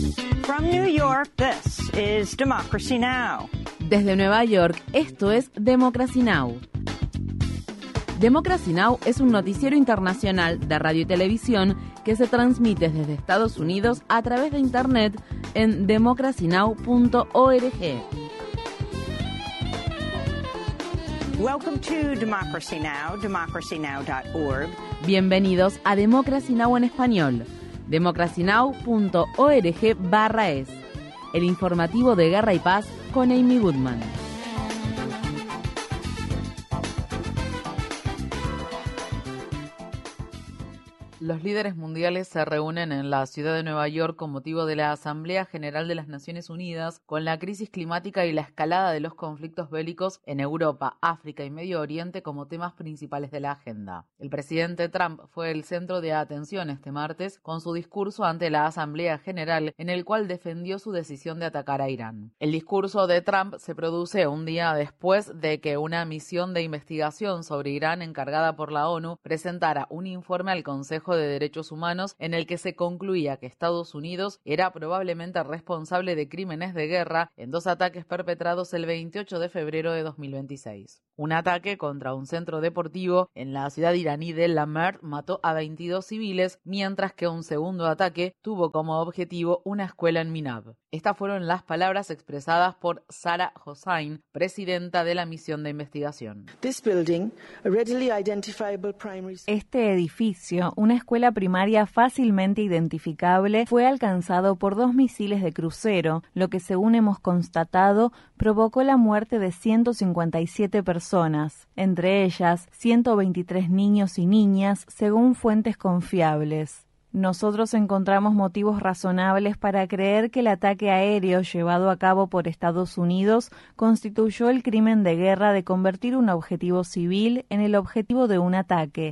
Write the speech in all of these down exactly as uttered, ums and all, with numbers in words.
From New York, this is Democracy Now! Desde Nueva York, esto es Democracy Now! Democracy Now! Es un noticiero internacional de radio y televisión que se transmite desde Estados Unidos a través de Internet en democracy now punto org. Welcome to Democracy Now!, democracy now dot org. Bienvenidos a Democracy Now! En español. democracy now punto org barra es. El informativo de Guerra y Paz con Amy Goodman. Los líderes mundiales se reúnen en la ciudad de Nueva York con motivo de la Asamblea General de las Naciones Unidas con la crisis climática y la escalada de los conflictos bélicos en Europa, África y Medio Oriente como temas principales de la agenda. El presidente Trump fue el centro de atención este martes con su discurso ante la Asamblea General en el cual defendió su decisión de atacar a Irán. El discurso de Trump se produce un día después de que una misión de investigación sobre Irán encargada por la ONU presentara un informe al Consejo de Derechos Humanos en el que se concluía que Estados Unidos era probablemente responsable de crímenes de guerra en dos ataques perpetrados el veintiocho de febrero de dos mil veintiséis. Un ataque contra un centro deportivo en la ciudad iraní de Lamert mató a veintidós civiles, mientras que un segundo ataque tuvo como objetivo una escuela en Minab. Estas fueron las palabras expresadas por Sarah Hossain, presidenta de la misión de investigación. Este edificio, una escuela primaria fácilmente identificable, fue alcanzado por dos misiles de crucero, lo que, según hemos constatado, provocó la muerte de ciento cincuenta y siete personas, entre ellas ciento veintitrés niños y niñas, según fuentes confiables. Nosotros encontramos motivos razonables para creer que el ataque aéreo llevado a cabo por Estados Unidos constituyó el crimen de guerra de convertir un objetivo civil en el objetivo de un ataque.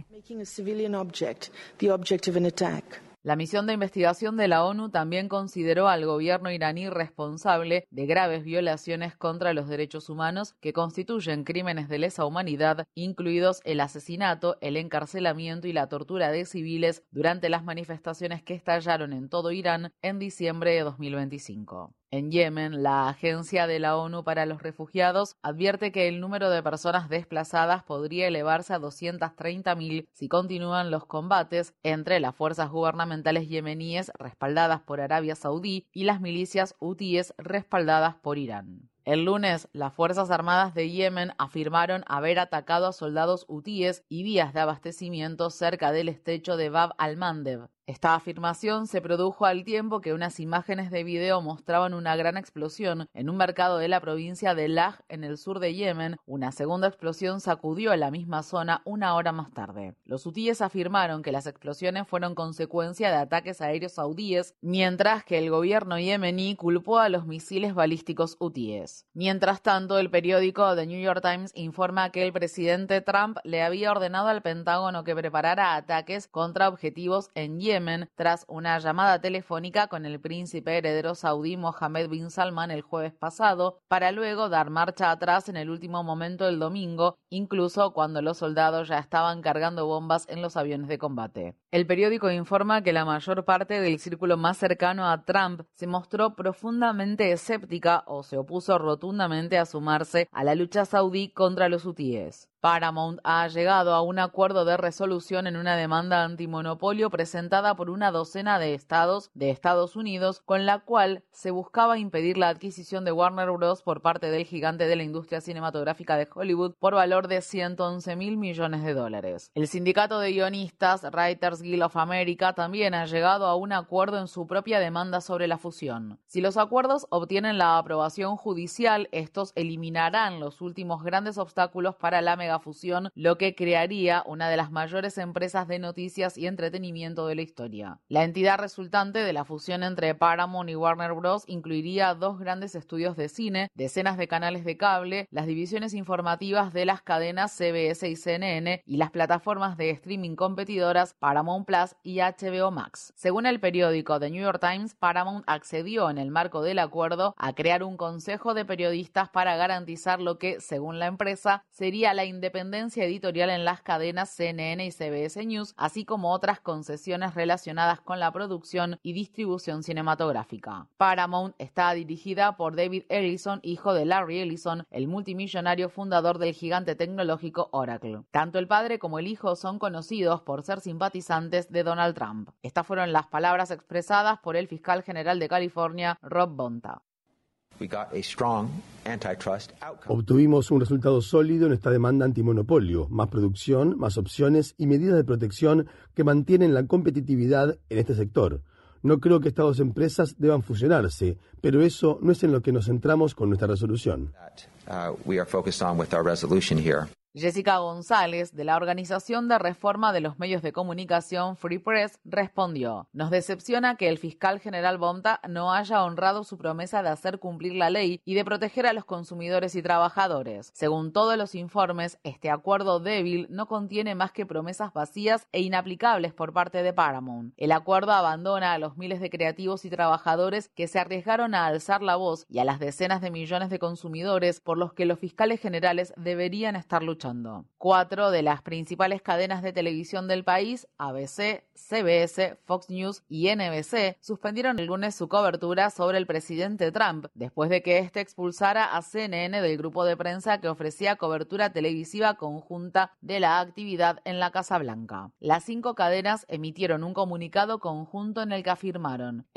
La misión de investigación de la ONU también consideró al gobierno iraní responsable de graves violaciones contra los derechos humanos que constituyen crímenes de lesa humanidad, incluidos el asesinato, el encarcelamiento y la tortura de civiles durante las manifestaciones que estallaron en todo Irán en diciembre de dos mil veinticinco. En Yemen, la Agencia de la ONU para los Refugiados advierte que el número de personas desplazadas podría elevarse a doscientos treinta mil si continúan los combates entre las fuerzas gubernamentales yemeníes respaldadas por Arabia Saudí y las milicias hutíes respaldadas por Irán. El lunes, las Fuerzas Armadas de Yemen afirmaron haber atacado a soldados hutíes y vías de abastecimiento cerca del estrecho de Bab al-Mandeb. Esta afirmación se produjo al tiempo que unas imágenes de video mostraban una gran explosión en un mercado de la provincia de Laj, en el sur de Yemen. Una segunda explosión sacudió a la misma zona una hora más tarde. Los hutíes afirmaron que las explosiones fueron consecuencia de ataques aéreos saudíes, mientras que el gobierno yemení culpó a los misiles balísticos hutíes. Mientras tanto, el periódico The New York Times informa que el presidente Trump le había ordenado al Pentágono que preparara ataques contra objetivos en Yemen tras una llamada telefónica con el príncipe heredero saudí Mohammed bin Salman el jueves pasado, para luego dar marcha atrás en el último momento el domingo, incluso cuando los soldados ya estaban cargando bombas en los aviones de combate. El periódico informa que la mayor parte del círculo más cercano a Trump se mostró profundamente escéptica o se opuso rotundamente a sumarse a la lucha saudí contra los hutíes. Paramount ha llegado a un acuerdo de resolución en una demanda antimonopolio presentada por una docena de estados de Estados Unidos, con la cual se buscaba impedir la adquisición de Warner Bros. Por parte del gigante de la industria cinematográfica de Hollywood por valor de ciento once mil millones de dólares. El sindicato de guionistas Writers Guild of America también ha llegado a un acuerdo en su propia demanda sobre la fusión. Si los acuerdos obtienen la aprobación judicial, estos eliminarán los últimos grandes obstáculos para la megafusión, lo que crearía una de las mayores empresas de noticias y entretenimiento de la historia. La entidad resultante de la fusión entre Paramount y Warner Bros. Incluiría dos grandes estudios de cine, decenas de canales de cable, las divisiones informativas de las cadenas C B S y C N N y las plataformas de streaming competidoras Paramount Paramount Plus y H B O Max. Según el periódico The New York Times, Paramount accedió en el marco del acuerdo a crear un consejo de periodistas para garantizar lo que, según la empresa, sería la independencia editorial en las cadenas C N N y C B S News, así como otras concesiones relacionadas con la producción y distribución cinematográfica. Paramount está dirigida por David Ellison, hijo de Larry Ellison, el multimillonario fundador del gigante tecnológico Oracle. Tanto el padre como el hijo son conocidos por ser simpatizantes de Donald Trump. Estas fueron las palabras expresadas por el fiscal general de California, Rob Bonta. Obtuvimos un resultado sólido en esta demanda antimonopolio, más producción, más opciones y medidas de protección que mantienen la competitividad en este sector. No creo que estas dos empresas deban fusionarse, pero eso no es en lo que nos centramos con nuestra resolución. Jessica González, de la Organización de Reforma de los Medios de Comunicación Free Press, respondió: "Nos decepciona que el fiscal general Bonta no haya honrado su promesa de hacer cumplir la ley y de proteger a los consumidores y trabajadores. Según todos los informes, este acuerdo débil no contiene más que promesas vacías e inaplicables por parte de Paramount. El acuerdo abandona a los miles de creativos y trabajadores que se arriesgaron a alzar la voz y a las decenas de millones de consumidores por los que los fiscales generales deberían estar luchando. Cuatro de las principales cadenas de televisión del país, A B C, C B S, Fox News y N B C, suspendieron el lunes su cobertura sobre el presidente Trump, después de que éste expulsara a C N N del grupo de prensa que ofrecía cobertura televisiva conjunta de la actividad en la Casa Blanca. Las cinco cadenas emitieron un comunicado conjunto en el que afirmaron: